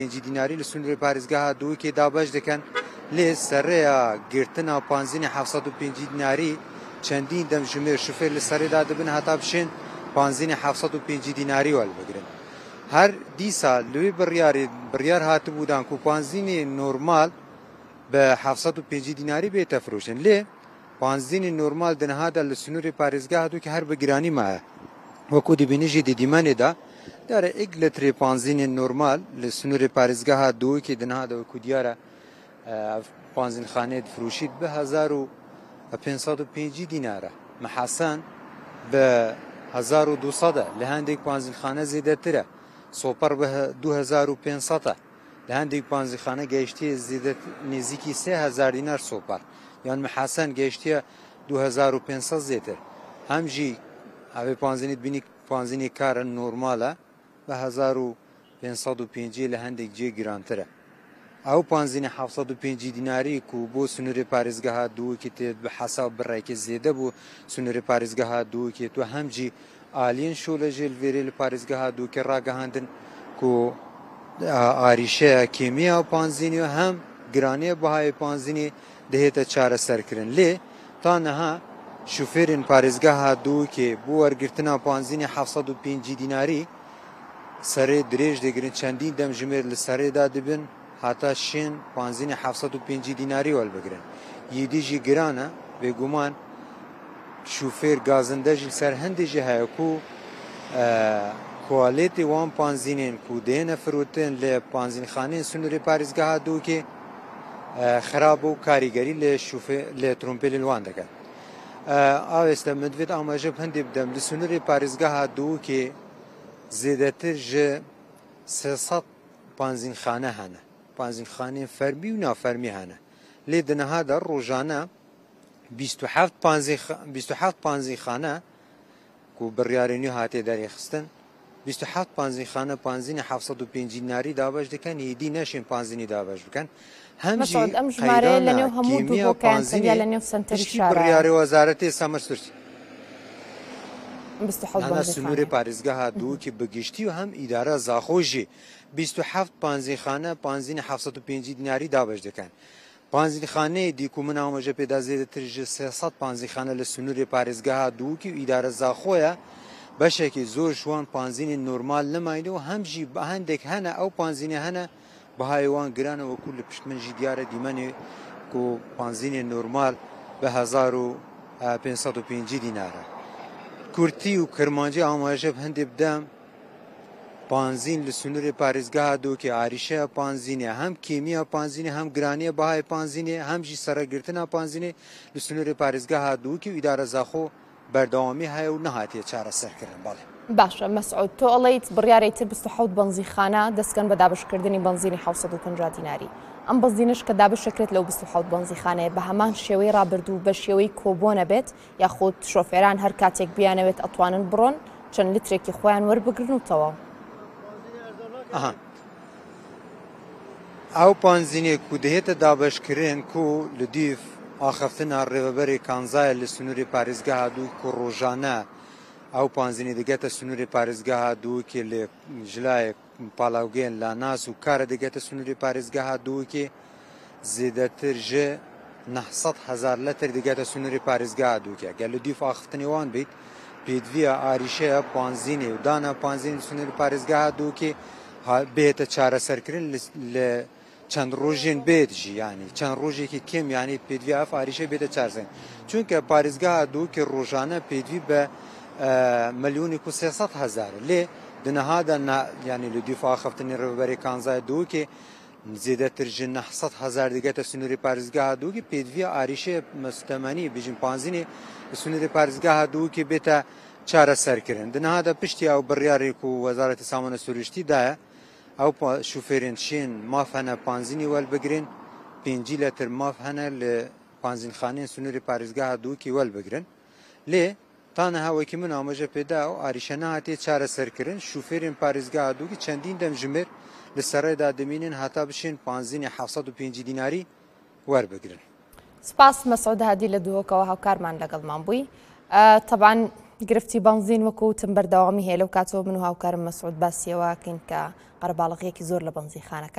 5 دیناری لە سنووری پارێزگاها دووکێ دابەش دەکەن لێ سەرەیە گرتنا پانزینی 705 دیناری چەندین دەمژمێر شوفێر لە سەرێدا دەبن هەتا بشێن پانزینی 705 دیناری وەربگرن. هەر دیسا لەوێ بڕیار هاتبوودان و پانزینی نۆرمال بە 705 دیناری بێتە فرۆشن لێ پانزینی نۆرمال دەنهادا لە سنووری پارێزگاها دووکە هەر بە گرانی مایە وەکو دەبینیژی دیدیمانێدا داره ایک لتر پانزین نورمال لسنور پارێزگاها دووکێ دەنهادا وەکو دیارە پانزین خانێ فروشید بە 1505 دینارە محەسەن بە 1200 لە هەندێک پانزین خانە زیاترە سۆپەر بە 2500 لە هەندێک پانزین خانە گەیشتیە نزیکی 3000 دینار سۆپەر یان محەسەن گەیشتیە 2500 زیاتر هەمژی ئەوێ پانزینیت بینی پانزینی کارە نۆرمالە بە 1505 لە هەندێک جێ گرانترە ئەو پانزینی 705 دیناری و بۆ سنووری پارێزگاها دووکێ تێت بە حەساب بڕێکی زێدە بوو سنووری پارێزگاها دووکێ تو هەمجی ئالین شۆ لە ژێلڤێرێ لە پارێزگاها دووکێ ڕاگەهاندن و ئاریشەیە کێمیە و پانزینی و هەم گرانیە بەهای پانزینی دەهێتە چارەسەرکردن لێ تا نەها شوفێرین پارێزگاها دووکێ بۆ وەرگرتنا پانزینی 705 دیناری سەرێ درێژ دەگرن چەندین دەمژمێر لە سەرێدا دەبن هاتا شێن پانزینی 705 دیناری وەربگرن یدیژی گرانە بێگومان شوفێر گازندەژی سەر هەندێژی هەیە و کوالێتی وان پانزینێن و دێنە فروتن لە پانزینخانەیە سنووری پارێزگاها دووکێ خراپ و کاریگەری لە ترومپێلی لوان دەکەن ئاوێستا مدوێت ئاماژە هەندێک بدەم لە سنووری پارێزگاها دووکێ زێدەتر ژە 300 پانزینخانە هەنە پانزینخانەی فەرمی و نافەرمی هەنە لێ دەنەهادا ڕۆژانە 27 پانزینخانە و بڕیارێنی و هاتێ دەریخستن 27 پانزینخانە پانزینی 705 دیناری دابەش دەکەن هیدی نەشین پانزینی دابەش بکەن هەمجی قەیرانە کیمیا پانزینی بڕیارە وەزارەتی سەمەر سورتی هەنا سنووری پارێزگاها دووکێ بەگشتی و هەم ئیدارە زاخۆژی 27 پانزینخانە پانزینی 705 دیناری دابەش دەکەن پانزینخانەیە دیک و من ئاماژە پێدا زێدەتر ژە 300 پانزینخانە لە سنووری پارێزگاها دووکێ و ئیدارە زاخۆیە بەشێکی زۆر شوان پانزینی نۆرمال نەماینەوە هەمژی بە هەندێک هەنە ئەو پانزینی هەنە بەهایوان گرانە وەکو لە پشتمنژی دیارە دیمەنێ و پانزینی نۆرمال بە 1505 دینارە کورتی و کرمانجی ئاماژە هەندێک بدەم پانزین لە سنووری پارێزگاها دووکێ ئاریشەیە پانزینێ هەم کیمیە پانزینێ هەم گرانیە بەهای پانزینێ هەمژی سەرەگرتنا پانزینێ لە سنووری پارێزگاها دووکێ و ئیدارە زاخۆ بەردەوامی هەیە و نەهاتیە چارەسەرکردن بەڵێ باشە مەسعود تۆ ئەڵێیت بڕیارەی تر 27 بەنزیخانە دەستکەن بە دابشکردنی بەنزینی 750 دیناری ئەم بەنزینش کە دابشەکرێت لەو 27 بەنزیخانەیە بە هەمان شێوەی ڕابردوو بە شێوەی کۆبۆنە بێت یاخود شۆفێران هەر کاتێک بیانەوێت ئەتوانن بڕۆن چەند لترێکی خۆیان وەربگرن و تەواو ئەو پانزینێک و دەهێتە دابشکردن و لە دیف ئاخەفتنا ڕێوەبەری کانزایە لە سنووری پارێزگاها دووکێ و ڕۆژانە ئەو پانزینی دەگەتە سنووری پارێزگاها دووکێ لێ ژلایەک پاڵاوگەن لا ناس و کارە دەگەتە سنووری پارێزگاها دووکێ زێدەتر ژە 900,000 لتر دەگەتە سنووری پارێزگاها دووکێ گەل لە دیف ئاخفتنی وان بیت پێدویە ئاریشەیە پانزینی و دانا پانزینی سنووری پارێزگاها دووکێ بێتە چارەسەرکردن لە چەند ڕۆژێن بێتژی ینی چەند ڕۆژێکی کێم ینی پێدوی ئەف ئاریشە بێتە چارزن چونکە پارێزگاها دووکێ ڕۆژانە پێدوی بە 1,300,000 لێ دنەهادا ینی لە دیفاع خەفتنی ڕێوەبەری کانزای دووکێ زێدەتر ژە 900,000 دەگەتە سنووری پارێزگاها دووکێ پێدویە ئاریشەیە مەستەمەنی بژین پانزینی سنووری پارێزگاها دووکێ بێتە چارەسەرکردن دنەهادا پشتی ئەو بڕیارێک و وەزارەتی سامانە سروشتیدایە ئەو شوفێرین شێن ماف هەنە پانزینی وەربگرن 5 لتر ماف هەنە لە پانزینخانەیە سنووری پارێزگاها دووکێ وەربگرن لێ تانەهاوەکی من ئاماژە پێدا و ئاریشە نهاتێ چارەسەرکردن شوفێرین پارێزگاها دووکێ چەندین دەمژمێر لە سەرەیدا دەمینن هاتا بشێن پانزینی 705 دیناری وەربگرن سپاس مەسعود هادی لە دووەکەوە هاوکارمان لەگەڵمان بووی طبعاً گرفتی بنزین وەکوتم بەردەوامی هەیە لەو کاتەوە من و هاوکارم مەسعود باسیەوە کەین کە قەرەباڵغیەکی زۆر لە بنزینخانەکە